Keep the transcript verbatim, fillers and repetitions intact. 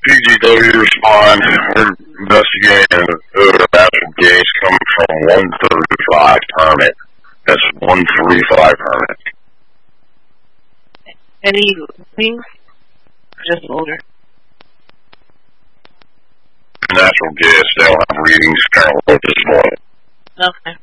P G W respond. We're investigating uh, natural gas coming from one thirty-five permit. That's one thirty-five permit. Any things? Just older. Natural gas, they'll have readings currently at this point. Okay.